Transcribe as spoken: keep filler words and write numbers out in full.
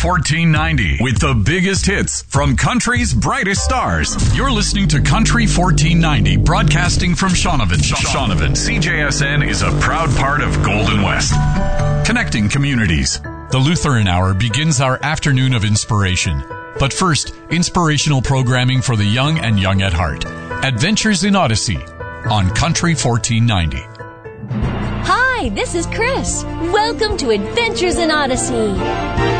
fourteen ninety with the biggest hits from country's brightest stars. You're listening to Country fourteen ninety, broadcasting from Shaunavon. Shaunavon. C J S N is a proud part of Golden West, connecting communities. The Lutheran Hour begins our afternoon of inspiration. But first, inspirational programming for the young and young at heart. Adventures in Odyssey on Country fourteen ninety. Hi, this is Chris. Welcome to Adventures in Odyssey.